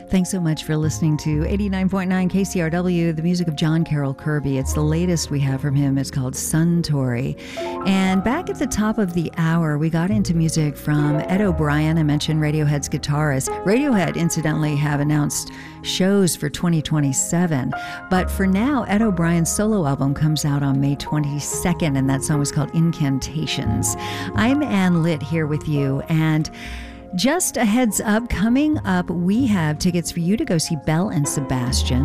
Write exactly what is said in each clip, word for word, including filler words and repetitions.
Thanks so much for listening to eighty-nine point nine K C R W, the music of John Carroll Kirby. It's the latest we have from him. It's called Suntory. And back at the top of the hour, we got into music from Ed O'Brien. I mentioned Radiohead's guitarist. Radiohead, incidentally, have announced shows for twenty twenty-seven. But for now, Ed O'Brien's solo album comes out on May twenty-second, and that song is called Incantations. I'm Ann Litt here with you, and just a heads up, coming up, we have tickets for you to go see Belle and Sebastian.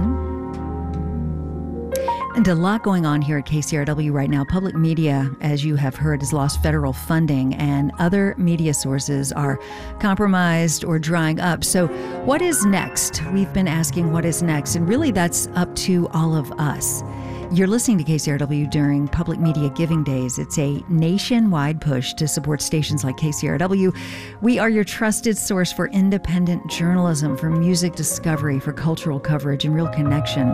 And a lot going on here at K C R W right now. Public media, as you have heard, has lost federal funding, and other media sources are compromised or drying up. So what is next? We've been asking what is next, and really that's up to all of us. You're listening to K C R W during Public Media Giving Days. It's a nationwide push to support stations like K C R W. We are your trusted source for independent journalism, for music discovery, for cultural coverage, and real connection.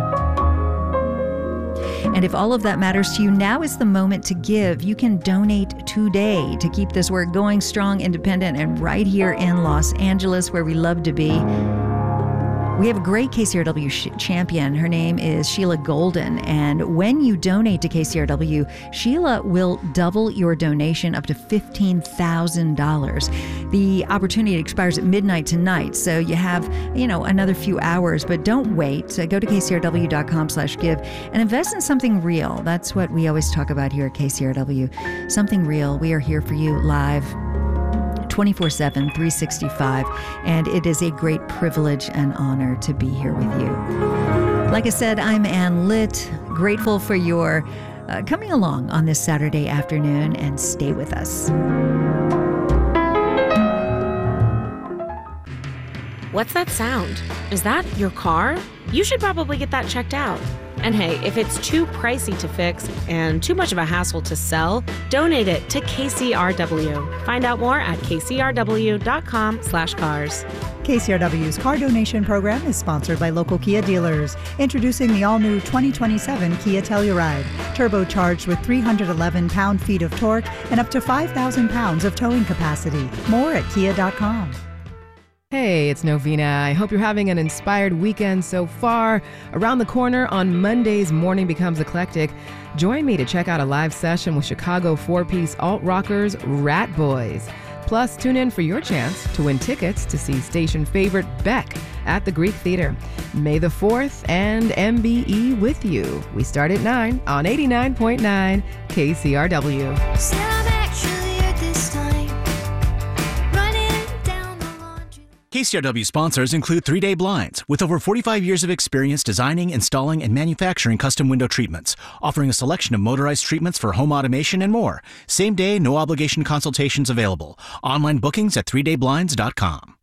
And if all of that matters to you, now is the moment to give. You can donate today to keep this work going strong, independent, and right here in Los Angeles, where we love to be. We have a great K C R W sh- champion. Her name is Sheila Golden. And when you donate to K C R W, Sheila will double your donation up to fifteen thousand dollars. The opportunity expires at midnight tonight, so you have, you know, another few hours, but don't wait. So go to K C R W dot com slash give and invest in something real. That's what we always talk about here at K C R W. Something real. We are here for you live twenty-four seven, three sixty-five, and it is a great privilege and honor to be here with you. Like I said, I'm Ann Litt, grateful for your uh, coming along on this Saturday afternoon, and stay with us. What's that sound? Is that your car? You should probably get that checked out. And hey, if it's too pricey to fix and too much of a hassle to sell, donate it to K C R W. Find out more at K C R W dot com slash cars. K C R W's car donation program is sponsored by local Kia dealers. Introducing the all-new twenty twenty-seven Kia Telluride, turbocharged with three hundred eleven pound-feet of torque and up to five thousand pounds of towing capacity. More at kia dot com. Hey, it's Novena. I hope you're having an inspired weekend so far. Around the corner on Monday's Morning Becomes Eclectic, join me to check out a live session with Chicago four-piece alt-rockers Rat Boys. Plus, tune in for your chance to win tickets to see station favorite Beck at the Greek Theater. May the fourth and M B E with you. We start at nine on eighty-nine point nine K C R W. K C R W sponsors include three day Blinds, with over forty-five years of experience designing, installing, and manufacturing custom window treatments, offering a selection of motorized treatments for home automation and more. Same day, no obligation consultations available. Online bookings at three day blinds dot com.